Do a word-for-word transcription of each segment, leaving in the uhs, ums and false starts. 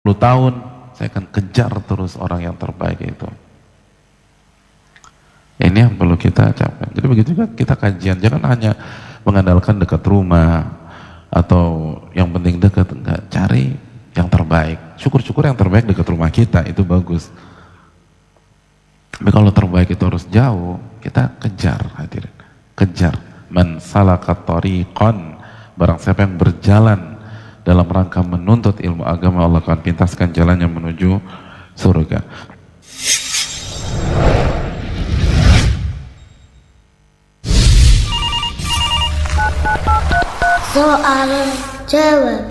sepuluh tahun saya akan kejar terus orang yang terbaik itu. Ini yang perlu kita capai. Jadi begitu juga kita kajian, jangan hanya mengandalkan dekat rumah atau yang penting dekat, enggak, cari yang terbaik. Syukur-syukur yang terbaik dekat rumah kita, itu bagus. Tapi kalau terbaik itu harus jauh, kita kejar, hadirin. Kejar. Man salaka tariqan, barang siapa yang berjalan dalam rangka menuntut ilmu agama, Allah akan pintaskan jalannya menuju surga. Soal jawab.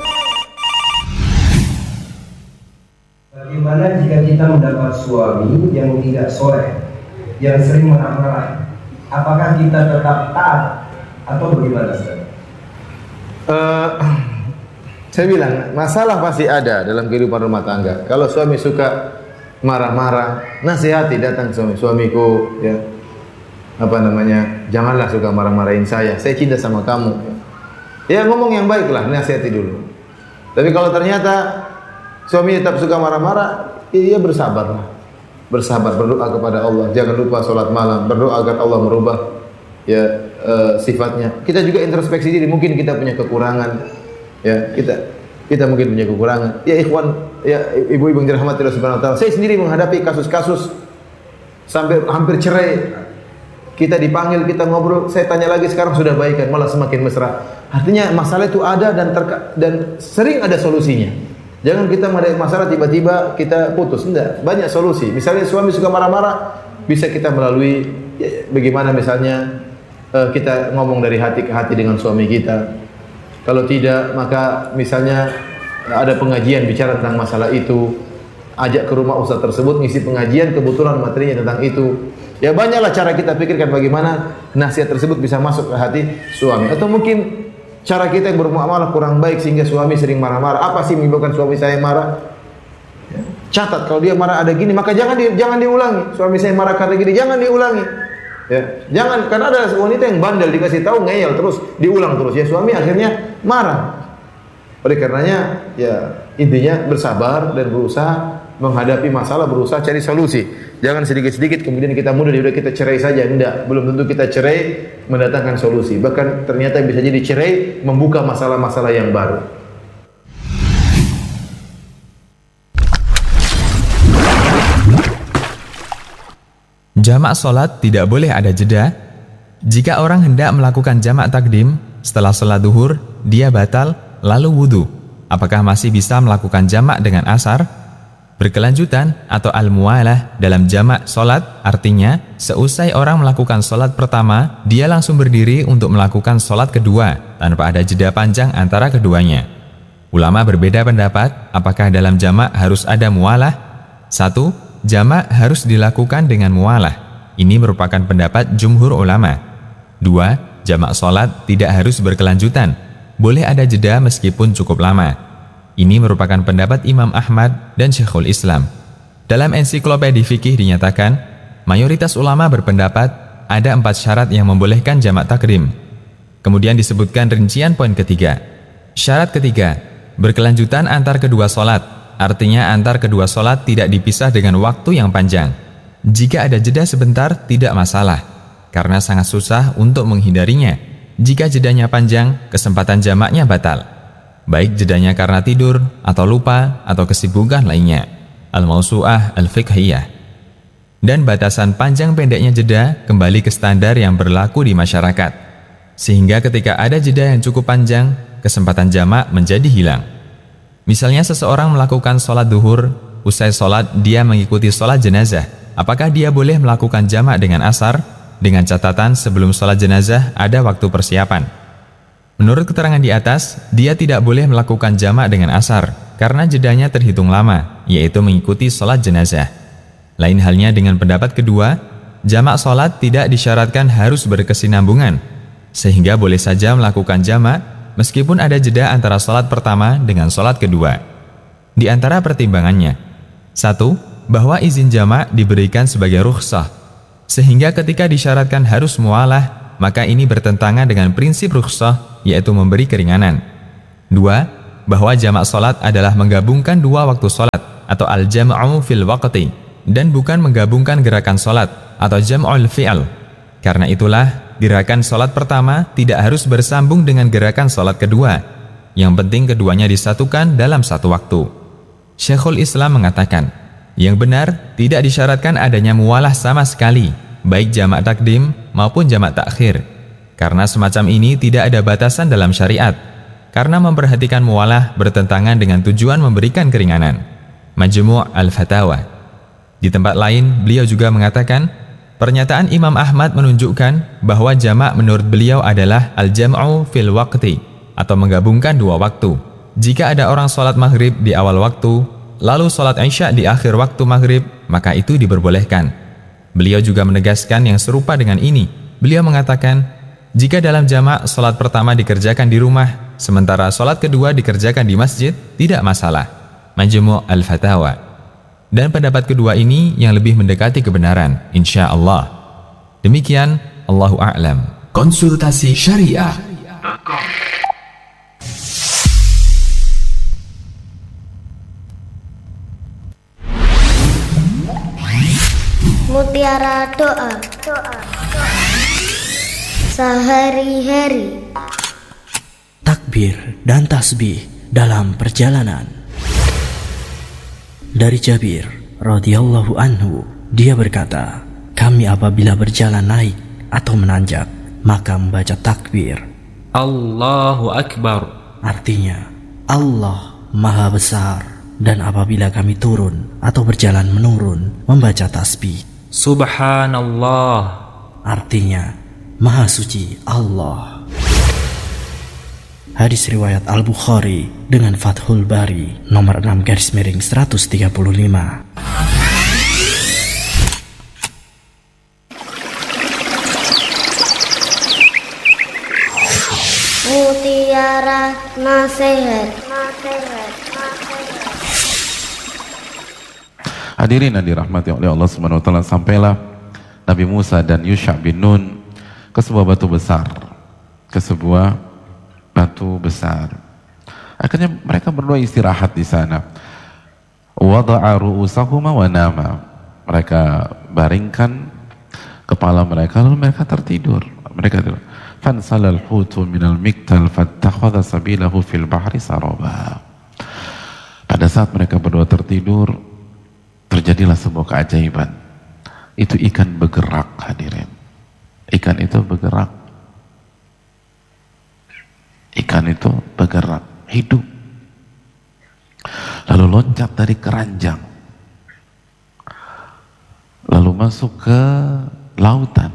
Bagaimana jika kita mendapat suami yang tidak soleh, yang sering marah-marah? Apakah kita tetap taat atau bagaimana, Ustaz? Uh, saya bilang, masalah pasti ada dalam kehidupan rumah tangga. Kalau suami suka marah-marah, nasihati, datang suami, suamiku, ya, apa namanya, janganlah suka marah-marahin saya. Saya cinta sama kamu. Ya ngomong yang baik lah, nasihati dulu. Tapi kalau ternyata suami tetap suka marah-marah, ya bersabarlah. Bersabar, berdoa kepada Allah. Jangan lupa sholat malam, berdoa agar Allah merubah ya uh, sifatnya. Kita juga introspeksi diri, mungkin kita punya kekurangan. Ya, kita kita mungkin punya kekurangan. Ya ikhwan, ya ibu-ibu yang dirahmati Allah Subhanahu wa taala. Saya sendiri menghadapi kasus-kasus sampai hampir cerai. Kita dipanggil, kita ngobrol, saya tanya lagi, sekarang sudah baikan, malah semakin mesra. Artinya masalah itu ada dan terka, dan sering ada solusinya. Jangan kita menghadapi masalah tiba-tiba kita putus, enggak. Banyak solusi. Misalnya suami suka marah-marah, bisa kita melalui ya, bagaimana misalnya uh, kita ngomong dari hati ke hati dengan suami kita. Kalau tidak, maka misalnya ada pengajian bicara tentang masalah itu, ajak ke rumah ustaz tersebut ngisi pengajian, kebetulan materinya tentang itu. Ya banyaklah cara kita pikirkan bagaimana nasihat tersebut bisa masuk ke hati suami. Atau mungkin cara kita yang bermuamalah kurang baik sehingga suami sering marah-marah. Apa sih menyebabkan suami saya marah? Ya. Catat, kalau dia marah ada gini, maka jangan di, jangan diulangi. Suami saya marah karena gini, jangan diulangi. Ya, jangan, karena ada wanita yang bandel, dikasih tahu ngeyel terus, diulang terus. Ya suami akhirnya marah. Oleh karenanya, ya intinya bersabar dan berusaha menghadapi masalah, berusaha cari solusi. Jangan sedikit-sedikit kemudian kita mudah udah kita cerai saja. Enggak, belum tentu kita cerai mendatangkan solusi. Bahkan ternyata bisa jadi cerai membuka masalah-masalah yang baru. Jamak sholat tidak boleh ada jeda. Jika orang hendak melakukan jamak takdim setelah sholat duhur, dia batal lalu wudhu. Apakah masih bisa melakukan jamak dengan asar? Berkelanjutan atau al-muwalah dalam jamak sholat artinya seusai orang melakukan sholat pertama, dia langsung berdiri untuk melakukan sholat kedua tanpa ada jeda panjang antara keduanya. Ulama berbeda pendapat apakah dalam jamak harus ada muwalah. Satu, jamak harus dilakukan dengan muwalah. Ini merupakan pendapat jumhur ulama. Dua, jamak sholat tidak harus berkelanjutan. Boleh ada jeda meskipun cukup lama. Ini merupakan pendapat Imam Ahmad dan Syekhul Islam. Dalam ensiklopedi fikih dinyatakan, mayoritas ulama berpendapat ada empat syarat yang membolehkan jamak takdim. Kemudian disebutkan rincian poin ketiga. Syarat ketiga, berkelanjutan antar kedua sholat. Artinya antar kedua sholat tidak dipisah dengan waktu yang panjang. Jika ada jeda sebentar, tidak masalah, karena sangat susah untuk menghindarinya. Jika jedanya panjang, kesempatan jamaknya batal. Baik jedanya karena tidur, atau lupa, atau kesibukan lainnya. Al-Mawsu'ah Al-Fiqhiyah. Dan batasan panjang pendeknya jeda kembali ke standar yang berlaku di masyarakat. Sehingga ketika ada jeda yang cukup panjang, kesempatan jamak menjadi hilang. Misalnya seseorang melakukan sholat duhur, usai sholat dia mengikuti sholat jenazah. Apakah dia boleh melakukan jamak dengan asar? Dengan catatan sebelum sholat jenazah ada waktu persiapan. Menurut keterangan di atas, dia tidak boleh melakukan jamak dengan asar karena jedanya terhitung lama, yaitu mengikuti sholat jenazah. Lain halnya dengan pendapat kedua, jamak sholat tidak disyaratkan harus berkesinambungan, sehingga boleh saja melakukan jamak meskipun ada jeda antara sholat pertama dengan sholat kedua. Di antara pertimbangannya, satu, bahwa izin jamak diberikan sebagai rukhsah, sehingga ketika disyaratkan harus muwalah, maka ini bertentangan dengan prinsip rukhsah, yaitu memberi keringanan. Dua, bahwa jamak solat adalah menggabungkan dua waktu solat atau al-jam'u fil waqti, dan bukan menggabungkan gerakan solat atau jam'ul fi'al. Karena itulah gerakan solat pertama tidak harus bersambung dengan gerakan solat kedua. Yang penting keduanya disatukan dalam satu waktu. Syekhul Islam mengatakan, yang benar tidak disyaratkan adanya muwalah sama sekali, baik jamak takdim maupun jamak takhir. Karena semacam ini tidak ada batasan dalam syariat, karena memperhatikan muwalah bertentangan dengan tujuan memberikan keringanan. Majmu' al-Fatawa. Di tempat lain, beliau juga mengatakan, pernyataan Imam Ahmad menunjukkan bahwa jamak menurut beliau adalah al-jam'u fil waqti, atau menggabungkan dua waktu. Jika ada orang sholat maghrib di awal waktu, lalu sholat isya di akhir waktu maghrib, maka itu diperbolehkan. Beliau juga menegaskan yang serupa dengan ini. Beliau mengatakan, jika dalam jamak sholat pertama dikerjakan di rumah, sementara sholat kedua dikerjakan di masjid, tidak masalah. Majmu' al-Fatawa. Dan pendapat kedua ini yang lebih mendekati kebenaran, insya Allah. Demikian, Allahu a'lam. Konsultasi Syariah. Mutiara doa. Sehari-hari. Takbir dan tasbih dalam perjalanan. Dari Jabir radhiyallahu anhu, dia berkata, kami apabila berjalan naik atau menanjak, maka membaca takbir. Allahu Akbar. Artinya, Allah Maha Besar. Dan apabila kami turun atau berjalan menurun, membaca tasbih. Subhanallah. Artinya, Maha Suci Allah. Hadis riwayat Al-Bukhari dengan Fathul Bari nomor enam garis miring seratus tiga puluh lima. Mutiara nasihat. Hadirin yang dirahmati oleh Allah Subhanahu wa taala, sampailah Nabi Musa dan Yusha bin Nun ke sebuah batu besar, ke sebuah batu besar. Akhirnya mereka berdua istirahat di sana. Wada'a ru'usahuma wa nama. Mereka baringkan kepala mereka lalu mereka tertidur. Mereka tidur. Fansalal hutu minal miktal fattakhadha sabilahu fil bahri saraba. Pada saat mereka berdua tertidur, terjadilah sebuah keajaiban. Itu ikan bergerak, hadirin. Ikan itu bergerak. Ikan itu bergerak, hidup. Lalu loncat dari keranjang. Lalu masuk ke lautan.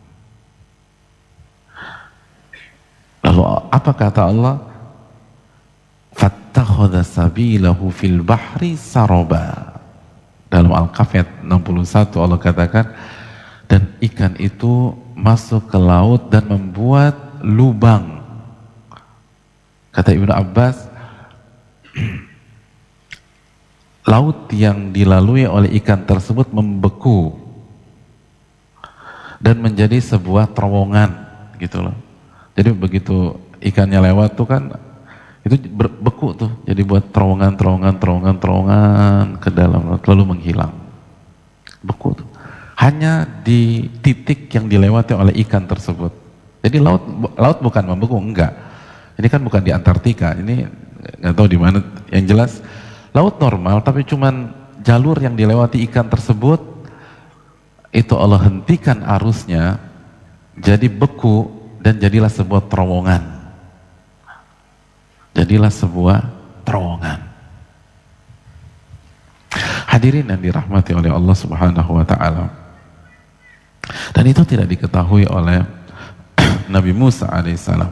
Lalu apa kata Allah? Fattakhadha sabilahu fil bahri saraba. Dalam Al-Kahfi enam puluh satu Allah katakan, dan ikan itu masuk ke laut dan membuat lubang. Kata Ibnu Abbas, laut yang dilalui oleh ikan tersebut membeku dan menjadi sebuah terowongan, gitu loh. Jadi begitu ikannya lewat tuh kan, itu beku tuh, jadi buat terowongan, terowongan, terowongan, terowongan ke dalam laut, lalu menghilang. Beku tuh. Hanya di titik yang dilewati oleh ikan tersebut. Jadi laut laut bukan membeku, enggak. Ini kan bukan di Antartika, ini nggak tahu di mana. Yang jelas laut normal, tapi cuman jalur yang dilewati ikan tersebut itu Allah hentikan arusnya, jadi beku dan jadilah sebuah terowongan. Jadilah sebuah terowongan. Hadirin yang dirahmati oleh Allah Subhanahu wa taala. Dan itu tidak diketahui oleh Nabi Musa alaihissalam.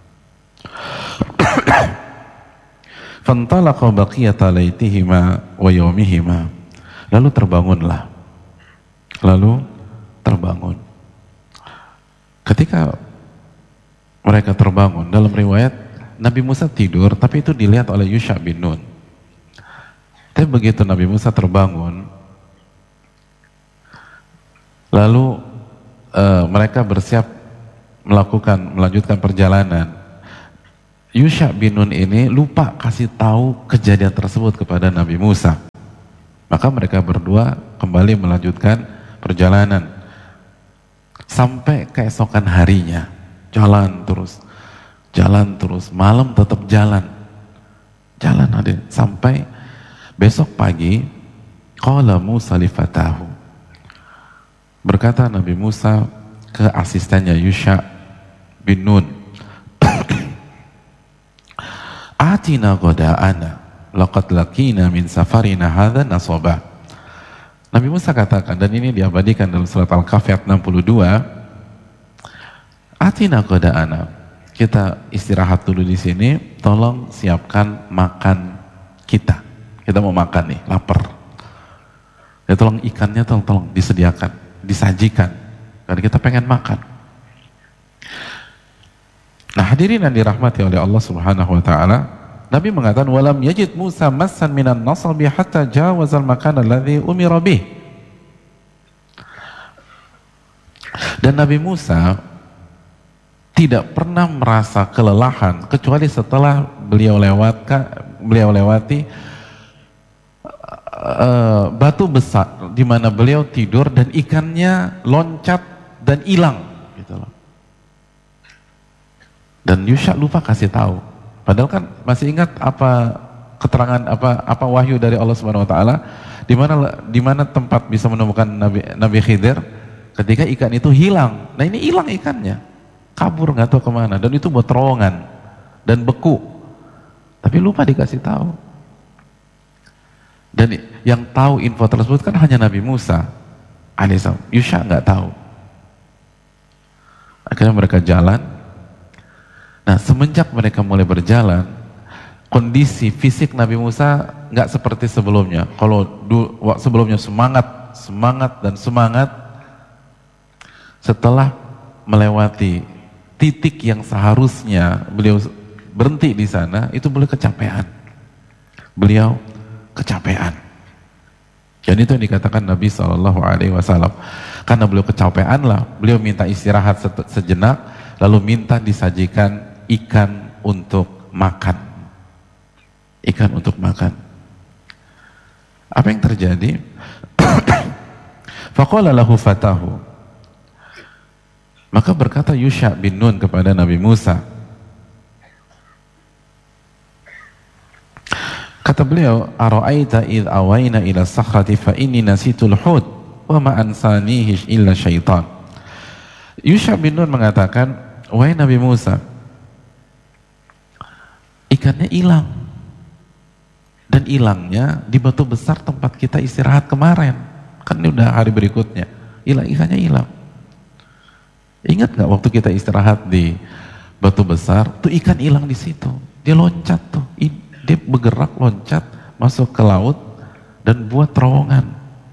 Fantalaqa baqiyata laitihima wa yawmihima. Lalu terbangunlah. Lalu terbangun. Ketika mereka terbangun, dalam riwayat Nabi Musa tidur, tapi itu dilihat oleh Yusha bin Nun. Tapi begitu Nabi Musa terbangun, lalu uh, mereka bersiap melakukan, melanjutkan perjalanan. Yusha bin Nun ini lupa kasih tahu kejadian tersebut kepada Nabi Musa. Maka mereka berdua kembali melanjutkan perjalanan. Sampai keesokan harinya, jalan terus, jalan terus, malam tetap jalan. Jalan ada sampai besok pagi, qala Musa li fatahu. Berkata Nabi Musa ke asistennya Yusha bin Nun, Atina goda'ana laqad laqina min safarina hadha nasaba. Nabi Musa katakan, dan ini diabadikan dalam surat Al-Kahf ayat enam puluh dua, Atina goda'ana, kita istirahat dulu di sini, tolong siapkan makan kita. Kita mau makan nih, lapar. Ya tolong ikannya tolong, tolong disediakan, disajikan, karena kita pengen makan. Nah hadirin yang dirahmati oleh Allah Subhanahu wa taala, Nabi mengatakan walam yajid Musa massan minan nasabi hatta jawazal makan alladhi umira bih. Dan Nabi Musa tidak pernah merasa kelelahan kecuali setelah beliau lewatkan beliau lewati uh, batu besar di mana beliau tidur dan ikannya loncat dan hilang gitu loh. Dan Yusha lupa kasih tahu. Padahal kan masih ingat apa keterangan apa apa wahyu dari Allah Subhanahu wa taala di mana di mana tempat bisa menemukan Nabi Nabi Khidir ketika ikan itu hilang. Nah, ini hilang ikannya. Kabur nggak tahu kemana dan itu buat terowongan dan beku. Tapi lupa dikasih tahu. Dan yang tahu info tersebut kan hanya Nabi Musa alaihissalam. Yusha nggak tahu. Akhirnya mereka jalan. Nah, semenjak mereka mulai berjalan, kondisi fisik Nabi Musa nggak seperti sebelumnya. Kalau dulu, sebelumnya semangat, semangat dan semangat, setelah melewati titik yang seharusnya beliau berhenti di sana, itu beliau kecapean. Beliau kecapean. Dan itu yang dikatakan Nabi shallallahu alaihi wasallam. Karena beliau kecapean lah, beliau minta istirahat sejenak, lalu minta disajikan ikan untuk makan. Ikan untuk makan. Apa yang terjadi? Faqala lahu fatahu. Maka berkata Yusha bin Nun kepada Nabi Musa. Kata beliau, "Ara'aita idh awayna ila sakhrati fa inni nasitul hud wa ma ansanihi illa syaitan." Yusha bin Nun mengatakan, "Wahai Nabi Musa, ikannya hilang. Dan hilangnya di batu besar tempat kita istirahat kemarin. Kan ini udah hari berikutnya. Hilang, ikannya hilang. Ingat gak waktu kita istirahat di batu besar, tuh ikan hilang di situ. Dia loncat tuh, dia bergerak loncat masuk ke laut dan buat terowongan.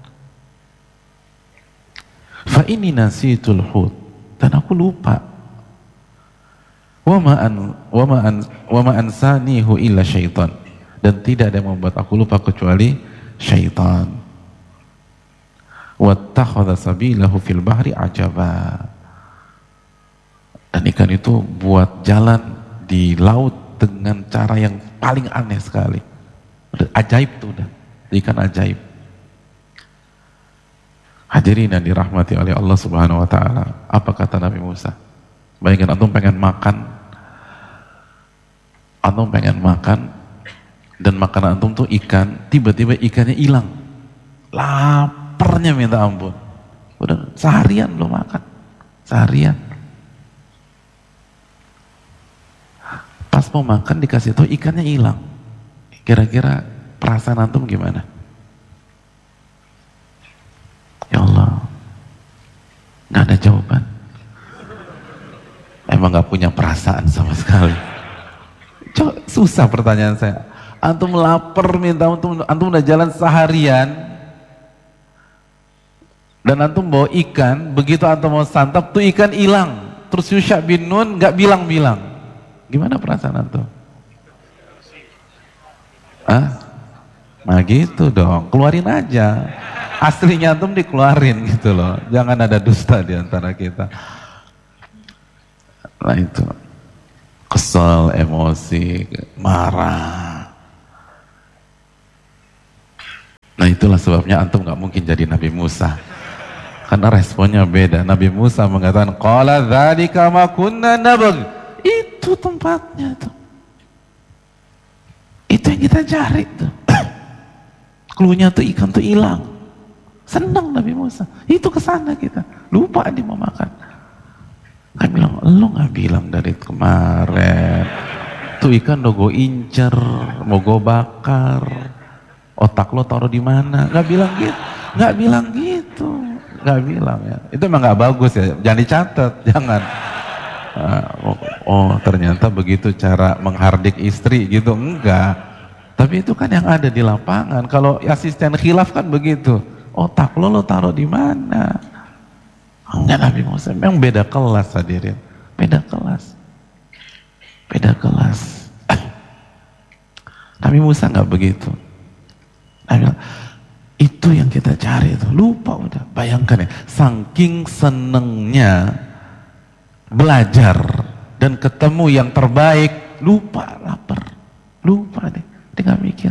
Fa ini nasitul hud, dan aku lupa. Wa ma an wa ma an wa ma ansanihu illa syaitan, dan tidak ada yang membuat aku lupa kecuali syaitan. Wattakhadha sabilahu fil bahri ajaba. Dan ikan itu buat jalan di laut dengan cara yang paling aneh sekali. Ajaib tuh udah, ikan ajaib. Hadirin yang dirahmati oleh Allah Subhanahu wa taala, apa kata Nabi Musa? Bayangkan antum pengen makan, antum pengen makan, dan makanan antum tuh ikan, tiba-tiba ikannya hilang. Laparnya minta ampun. Udah seharian belum makan, seharian. Pas mau makan dikasih tahu ikannya hilang. Kira-kira perasaan antum gimana? Ya Allah, nggak ada jawaban. Emang nggak punya perasaan sama sekali. Cok, susah pertanyaan saya. Antum lapar minta antum, antum udah jalan seharian dan antum bawa ikan, begitu antum mau santap tuh ikan hilang. Terus Yusha bin Nun nggak bilang-bilang. Gimana perasaan antum? Ah, nah gitu dong, keluarin aja. Aslinya antum dikeluarin gitu loh. Jangan ada dusta di antara kita. Nah itu, kesel, emosi, marah. Nah itulah sebabnya antum gak mungkin jadi Nabi Musa. Karena responnya beda. Nabi Musa mengatakan, qala dzalika ma kunna nabghi. Itu tempatnya tuh. Itu yang kita cari tuh. Klunya tuh ikan tuh hilang. Senang Nabi Musa. Itu kesana kita. Lupa dia mau makan. Kan bilang, lo gak bilang dari kemarin. Tuh ikan udah gue incer, mau gue bakar. Otak lo taruh di mana? Gak bilang gitu. Gak bilang gitu. Gak bilang ya. Itu emang gak bagus ya. Jangan dicatat. Jangan. Oh, oh ternyata begitu cara menghardik istri gitu. Enggak. Tapi itu kan yang ada di lapangan. Kalau asisten khilaf kan begitu. Otak lo lo taruh di mana? Enggak, Nabi Musa. Memang beda kelas hadirin. Beda kelas. Beda kelas. Nabi Musa nggak begitu. Nabi bilang, itu yang kita cari itu. Lupa udah. Bayangkan ya. Saking senengnya belajar dan ketemu yang terbaik, lupa lapar. Lupa deh. Dia nggak mikir.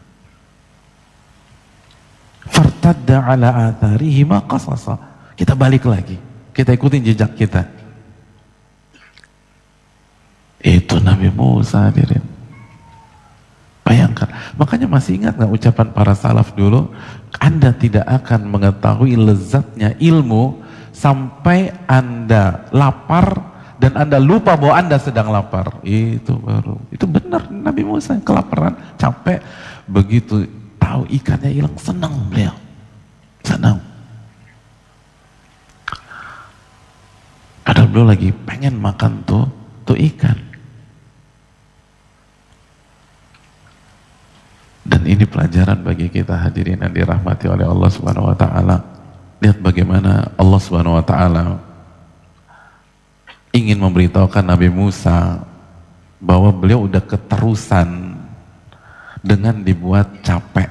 Fartadda ala atharihi ma qasasa. Kita balik lagi. Kita ikutin jejak kita. Itu Nabi Musa hadirin. Bayangkan. Makanya masih ingat nggak ucapan para salaf dulu? Anda tidak akan mengetahui lezatnya ilmu sampai Anda lapar dan Anda lupa bahwa Anda sedang lapar. Itu baru. Itu benar Nabi Musa kelaparan, capek. Begitu tahu ikannya hilang, senang beliau. Senang. Padahal beliau lagi pengen makan tuh, tuh ikan. Dan ini pelajaran bagi kita hadirin yang dirahmati oleh Allah Subhanahu wa taala. Lihat bagaimana Allah Subhanahu wa taala ingin memberitahukan Nabi Musa bahwa beliau udah keterusan dengan dibuat capek.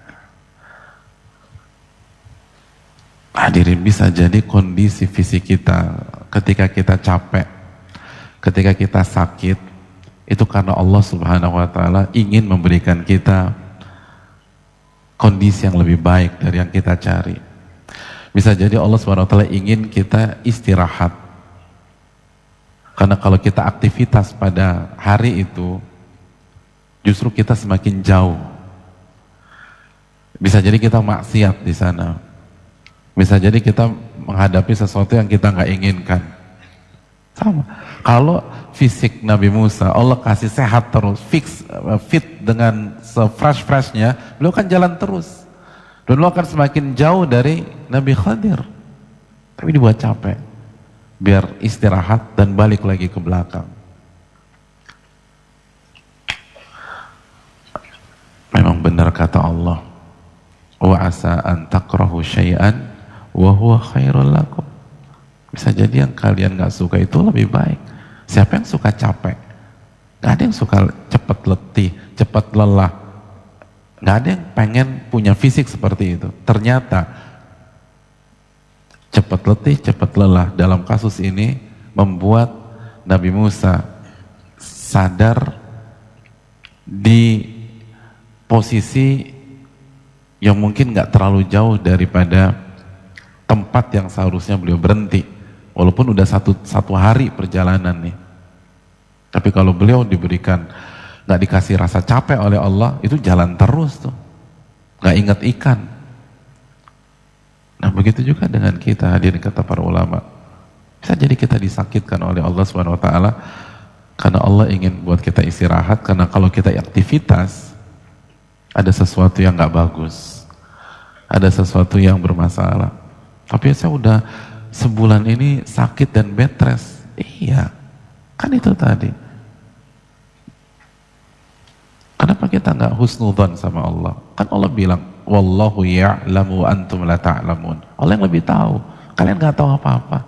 Hadirin, bisa jadi kondisi fisik kita ketika kita capek, ketika kita sakit, itu karena Allah Subhanahu wa taala ingin memberikan kita kondisi yang lebih baik dari yang kita cari. Bisa jadi Allah Subhanahu wa taala ingin kita istirahat. Karena kalau kita aktivitas pada hari itu, justru kita semakin jauh. Bisa jadi kita maksiat di sana. Bisa jadi kita menghadapi sesuatu yang kita nggak inginkan. Sama. Kalau fisik Nabi Musa, Allah kasih sehat terus, fix, fit dengan se-fresh-freshnya, beliau kan jalan terus. Dan beliau akan semakin jauh dari Nabi Khadir. Tapi dibuat capek. Biar istirahat dan balik lagi ke belakang. Memang benar kata Allah, wa asa an takrahu syai'an wa huwa khairul lakum. Bisa jadi yang kalian gak suka itu lebih baik. Siapa yang suka capek? Gak ada yang suka cepat letih, cepat lelah. Gak ada yang pengen punya fisik seperti itu. Ternyata cepat letih, cepat lelah dalam kasus ini membuat Nabi Musa sadar di posisi yang mungkin gak terlalu jauh daripada tempat yang seharusnya beliau berhenti, walaupun udah satu satu hari perjalanan nih. Tapi kalau beliau diberikan, nggak dikasih rasa capek oleh Allah, itu jalan terus tuh, nggak ingat ikan. Nah begitu juga dengan kita, hadirin kata para ulama. Bisa jadi kita disakitkan oleh Allah subhanahu wa taala karena Allah ingin buat kita istirahat. Karena kalau kita aktivitas, ada sesuatu yang nggak bagus, ada sesuatu yang bermasalah. Tapi saya udah sebulan ini sakit dan bed rest. Iya, kan itu tadi. Kenapa kita nggak husnudzon sama Allah? Kan Allah bilang, wallahu ya'lamu wa antum la ta'lamun. Allah yang lebih tahu, kalian nggak tahu apa-apa.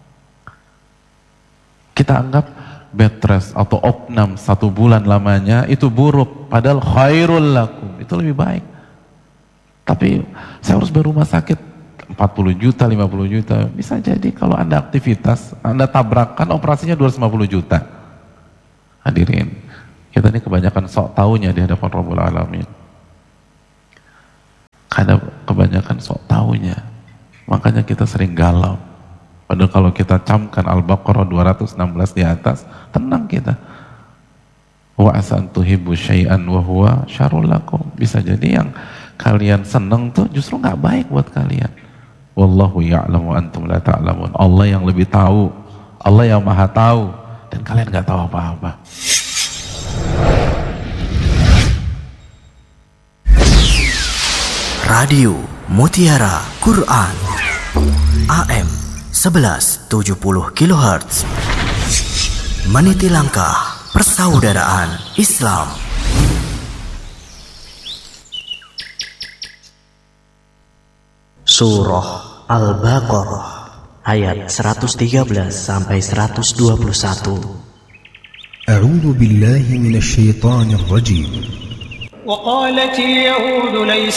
Kita anggap bed rest atau opnam satu bulan lamanya itu buruk, padahal khairul lakum, itu lebih baik. Tapi saya harus berumah sakit empat puluh juta, lima puluh juta, bisa jadi kalau Anda aktivitas, Anda tabrakan operasinya dua ratus lima puluh juta. Hadirin, kita ini kebanyakan sok taunya di hadapan Rabbul Alamin. Karena kebanyakan sok taunya, makanya kita sering galau. Padahal kalau kita camkan Al-Baqarah dua ratus enam belas di atas, tenang kita. Wa asan tuhibbu syai'an wa huwa syarrul lakum. Bisa jadi yang kalian seneng tuh justru nggak baik buat kalian. Wallahu ya'lamu antum la ta'lamun. Allah yang lebih tahu, Allah yang maha tahu, dan kalian nggak tahu apa-apa. Radio Mutiara Quran A M sebelas tujuh puluh kilohertz, meniti langkah persaudaraan Islam. Surah Al-Baqarah ayat seratus tiga belas sampai seratus dua puluh satu. A'udzu billahi minasy syaithanir rajim. وقالت اليهود ليست